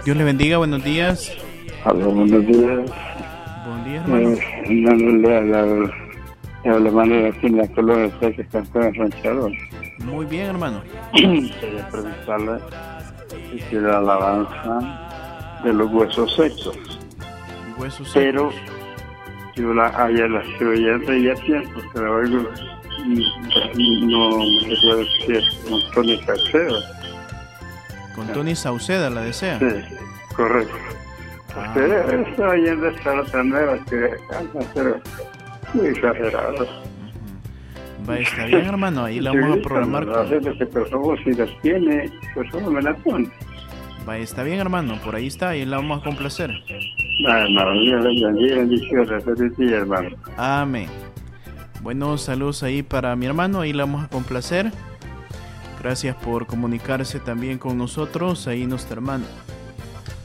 Dios le bendiga, buenos días. Hola, buenos días. Buen día, hermano. Le habla Manuel aquí en la colonia que está en Ranchador. Muy bien, hermano. Quería preguntarle si quiere la alabanza de los huesos secos. Huesos secos. Pero yo ayer la estoy oyendo y ya tiempo que la oigo. No me recuerdo si es con Tony Saucedo. Con Tony Saucedo, ¿la desea? Sí, correcto. Porque estoy oyendo esta otra nueva que canta, pero muy exagerado. Va, está bien, hermano, ahí la vamos a programar. Pero como si las tiene, pues uno me la pone. Va, está bien, hermano, por ahí está, ahí la vamos a complacer. Bendiciones, feliz día, hermano. Amén. Bueno, saludos ahí para mi hermano, ahí la vamos a complacer. Gracias por comunicarse también con nosotros, ahí nuestro hermano